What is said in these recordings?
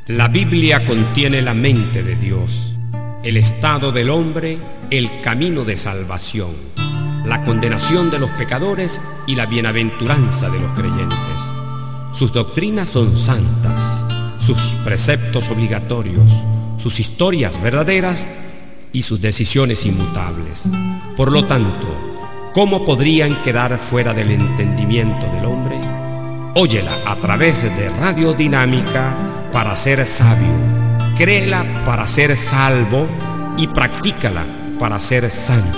La Biblia contiene la mente de Dios, el estado del hombre, el camino de salvación, la condenación de los pecadores y la bienaventuranza de los creyentes. Sus doctrinas son santas, sus preceptos obligatorios, sus historias verdaderas y sus decisiones inmutables. Por lo tanto, ¿cómo podrían quedar fuera del entendimiento del hombre? Óyela a través de Radio Dinámica para ser sabio, créela para ser salvo y practícala para ser santo.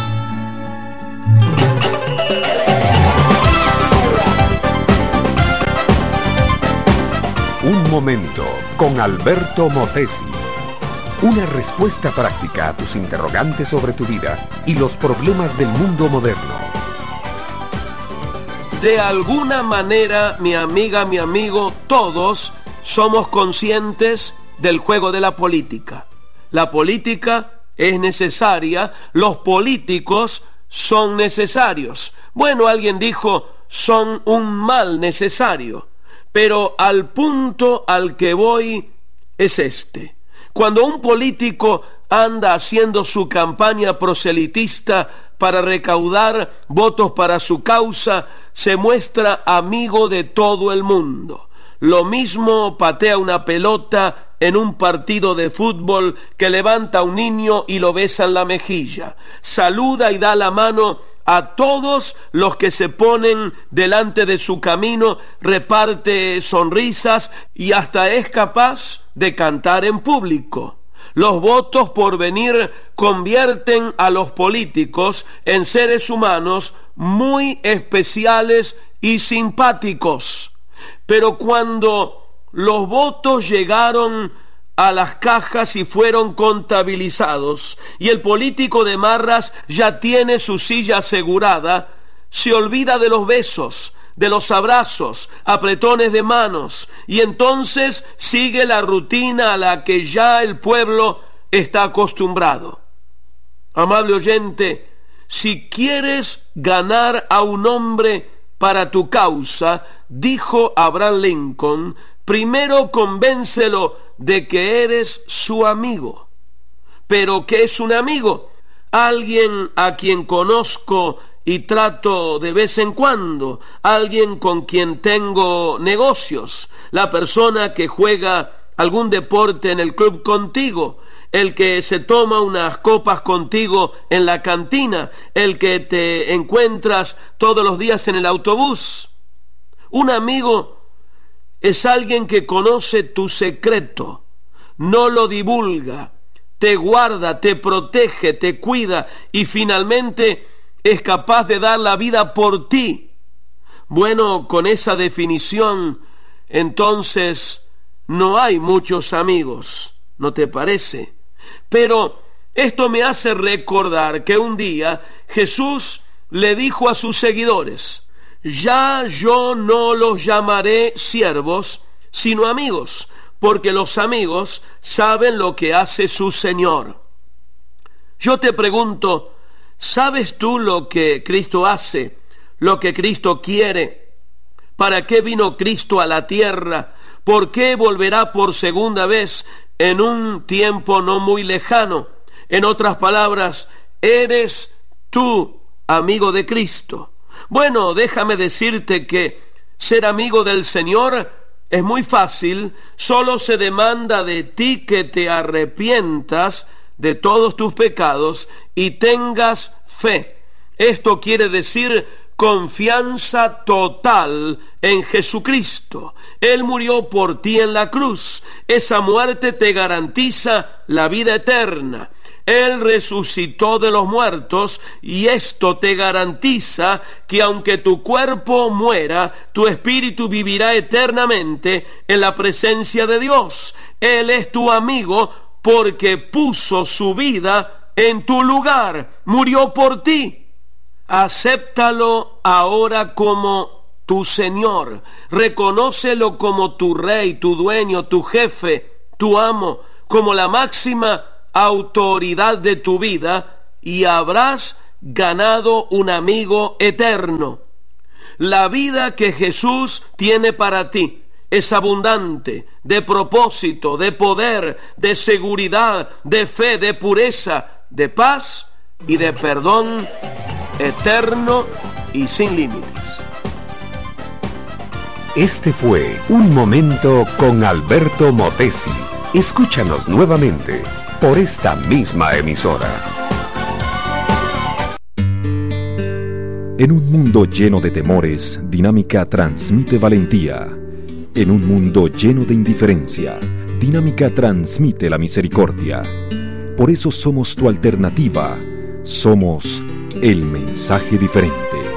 Un momento con Alberto Motesi. Una respuesta práctica a tus interrogantes sobre tu vida y los problemas del mundo moderno. De alguna manera, mi amiga, mi amigo, todos somos conscientes del juego de la política. La política es necesaria, los políticos son necesarios. Bueno, alguien dijo, son un mal necesario. Pero al punto al que voy es este. Cuando un político anda haciendo su campaña proselitista para recaudar votos para su causa, se muestra amigo de todo el mundo. Lo mismo patea una pelota en un partido de fútbol, que levanta a un niño y lo besa en la mejilla. Saluda y da la mano a todos los que se ponen delante de su camino, reparte sonrisas y hasta es capaz de cantar en público. Los votos por venir convierten a los políticos en seres humanos muy especiales y simpáticos. Pero cuando los votos llegaron a las cajas y fueron contabilizados, y el político de marras ya tiene su silla asegurada, se olvida de los besos, de los abrazos, apretones de manos, y entonces sigue la rutina a la que ya el pueblo está acostumbrado. Amable oyente, si quieres ganar a un hombre para tu causa, dijo Abraham Lincoln, primero convéncelo de que eres su amigo. ¿Pero qué es un amigo? Alguien a quien conozco y trato de vez en cuando, alguien con quien tengo negocios, la persona que juega algún deporte en el club contigo, el que se toma unas copas contigo en la cantina, el que te encuentras todos los días en el autobús. Un amigo es alguien que conoce tu secreto, no lo divulga, te guarda, te protege, te cuida y finalmente es capaz de dar la vida por ti. Bueno, con esa definición, entonces no hay muchos amigos, ¿no te parece? Pero esto me hace recordar que un día Jesús le dijo a sus seguidores, ya yo no los llamaré siervos, sino amigos, porque los amigos saben lo que hace su Señor. Yo te pregunto, ¿sabes tú lo que Cristo hace, lo que Cristo quiere? ¿Para qué vino Cristo a la tierra? ¿Por qué volverá por segunda vez en un tiempo no muy lejano? En otras palabras, ¿eres tú amigo de Cristo? Bueno, déjame decirte que ser amigo del Señor es muy fácil, solo se demanda de ti que te arrepientas de todos tus pecados y tengas fe. Esto quiere decir confianza total en Jesucristo. Él murió por ti en la cruz. Esa muerte te garantiza la vida eterna. Él resucitó de los muertos y esto te garantiza que aunque tu cuerpo muera, tu espíritu vivirá eternamente en la presencia de Dios. Él es tu amigo porque puso su vida en tu lugar, murió por ti. Acéptalo ahora como tu Señor, reconócelo como tu Rey, tu dueño, tu jefe, tu amo, como la máxima autoridad de tu vida y habrás ganado un amigo eterno. La vida que Jesús tiene para ti es abundante, de propósito, de poder, de seguridad, de fe, de pureza, de paz y de perdón eterno y sin límites. Este fue Un Momento con Alberto Motesi. Escúchanos nuevamente por esta misma emisora. En un mundo lleno de temores, Dinámica transmite valentía. En un mundo lleno de indiferencia, Dinámica transmite la misericordia. Por eso somos tu alternativa. Somos el mensaje diferente.